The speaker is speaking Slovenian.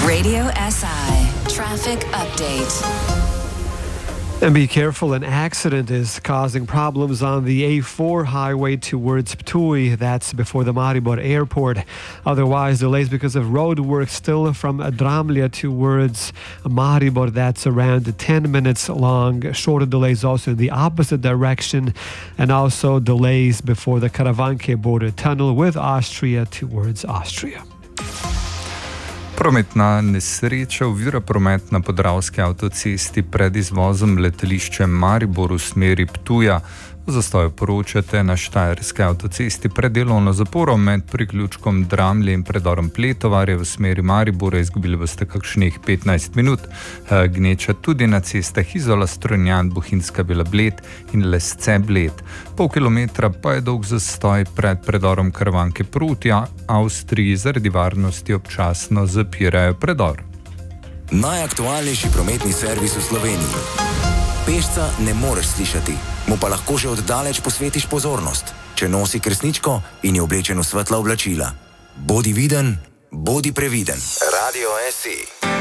Radio SI Traffic Update. And be careful, an accident is causing problems on the A4 highway towards Ptuj. That's before the Maribor airport. Otherwise, delays because of road work still from Dramlje towards Maribor. That's around 10 minutes long. Shorter delays also in the opposite direction. And also delays before the Karavanke border tunnel with Austria towards Austria. Prometna nesreča ovira promet na Podravski avtocesti pred izvozom letališče Maribor v smeri Ptuja. O zastoju poročate na Štajerski avtocesti pred delovno zaporo med priključkom Dramlje in predorom Pletovarje v smeri Maribora. Izgubili boste kakšnih 15 minut. Gneča tudi na cestah Izola, Strunjan, Bohinjska Bela Bled in Lesce Bled. Pol kilometra pa je dolg zastoj pred predorom Karavanke proti Avstriji. Zaradi varnosti občasno zapirajo predor. Najaktualnejši prometni servis v Sloveniji. Pešca ne moreš slišati, mu pa lahko že oddaleč posvetiš pozornost, če nosi kresničko in je oblečen v svetla oblačila. Bodi viden, bodi previden. Radio SI.